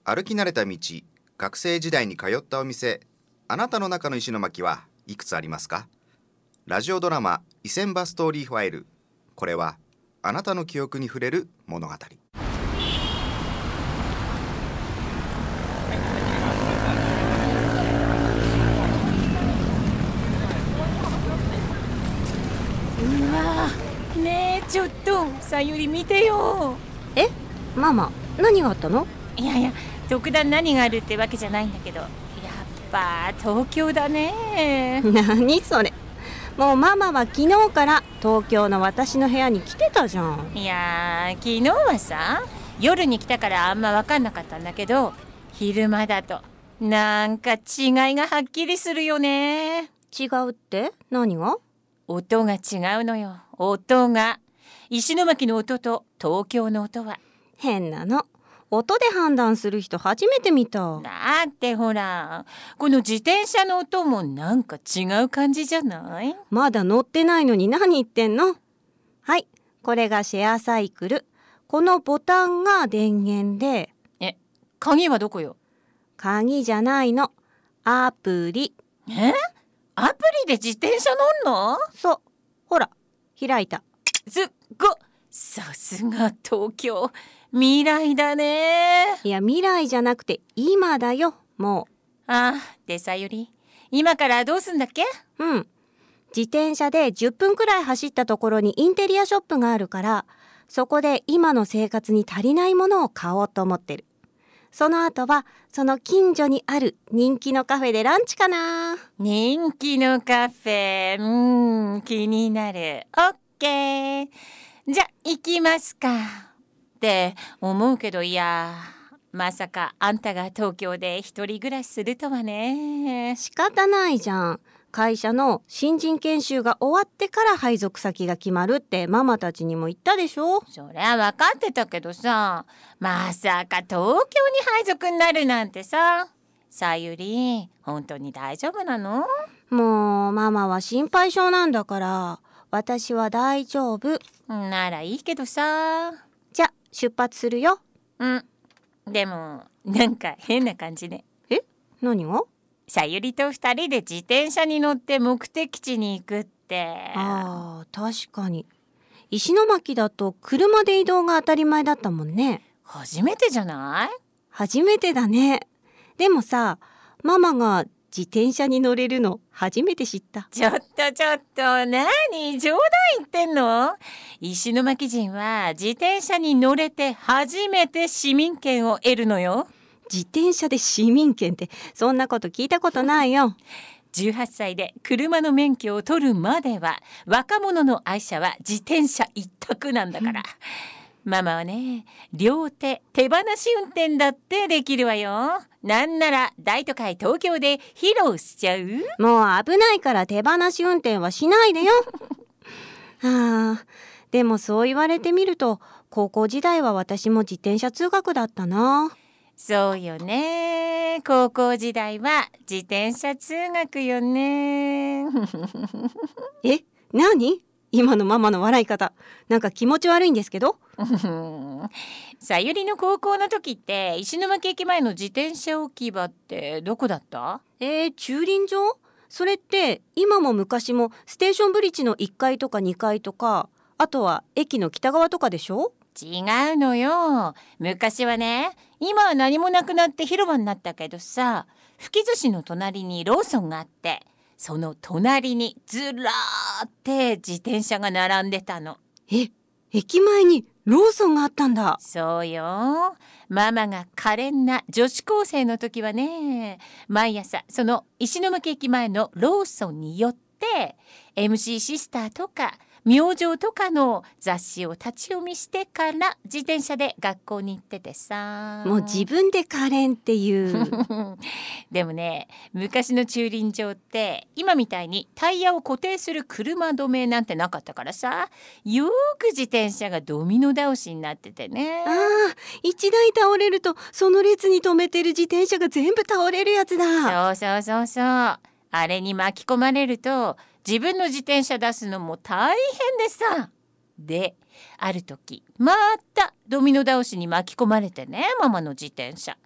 歩き慣れた道、学生時代に通ったお店、あなたの中の石巻はいくつありますか？ラジオドラマ伊勢バストーリーファイル。これはあなたの記憶に触れる物語。 うわねえ、ちょっとさゆり見てよ。 え、ママ、何があったの？ いや特段何があるってわけじゃないんだけど、やっぱ東京だね。 何それ。もうママは昨日から東京の私の部屋に来てたじゃん。 いや昨日はさ、夜に来たからあんま分かんなかったんだけど、昼間だとなんか違いがはっきりするよね。 違うって何が？ 音が違うのよ。音が。石巻の音と東京の音は。 変なの。音で判断する人初めて見た。 だってほら、この自転車の音もなんか違う感じじゃない？ まだ乗ってないのに何言ってんの？はい、これがシェアサイクル。このボタンが電源で。 鍵はどこよ？ 鍵じゃないの。アプリ。 アプリで自転車乗んの？ そう。ほら、開いた。 さすが東京。未来だね。 いや、未来じゃなくて今だよ、もう。 でさゆり、今からどうすんだっけ？ 自転車で10分くらい走ったところにインテリアショップがあるから、そこで今の生活に足りないものを買おうと思ってる。その後はその近所にある人気のカフェでランチかな。 人気のカフェ、気になる。オッケー。じゃ行きますかって思うけど、いやまさかあんたが東京で一人暮らしするとはね。 仕方ないじゃん。会社の新人研修が終わってから配属先が決まるってママたちにも言ったでしょ。 そりゃ分かってたけどさ、まさか東京に配属になるなんてさ。さゆり、本当に大丈夫なの？ もうママは心配性なんだから、私は大丈夫。 ならいいけどさ。 じゃ出発するよ。 でもなんか変な感じね。 何が？ さゆりと二人で自転車に乗って目的地に行くって。 確かに。石巻だと車で移動が当たり前だったもんね。 初めてじゃない？ 初めてだね。でもさ、ママが自転車に乗れるの初めて知った。 ちょっと何冗談言ってんの？石巻人は自転車に乗れて初めて市民権を得るのよ。 自転車で市民権ってそんなこと聞いたことないよ。 18歳で車の免許を取るまでは若者の愛車は自転車一択なんだから、ママはね、両手手放し運転だってできるわよ。なんなら大都会東京で披露しちゃう？ もう危ないから手放し運転はしないでよ。でもそう言われてみると、高校時代は私も自転車通学だったな。 そうよね。高校時代は自転車通学よね。 何？今のママの笑い方、なんか気持ち悪いんですけど。 さゆりの高校の時って石巻駅前の自転車置き場ってどこだった？ 駐輪場？それって今も昔もステーションブリッジの1階とか2階とか、あとは駅の北側とかでしょ？ 違うのよ。昔はね、今は何もなくなって広場になったけどさ、吹き寿司の隣にローソンがあって、その隣にずらーって自転車が並んでたの。 駅前にローソンがあったんだ。 そうよ。ママが可憐な女子高生の時はね、毎朝その石巻駅前のローソンに寄って MC シスターとか明星とかの雑誌を立ち読みしてから自転車で学校に行っててさ。 もう自分で可憐っていうでもね、昔の駐輪場って今みたいにタイヤを固定する車止めなんてなかったからさ、よく自転車がドミノ倒しになっててね。 一台倒れるとその列に止めてる自転車が全部倒れるやつだ。 そう。あれに巻き込まれると自分の自転車出すのも大変でさ。で、ある時またドミノ倒しに巻き込まれてね、ママの自転車。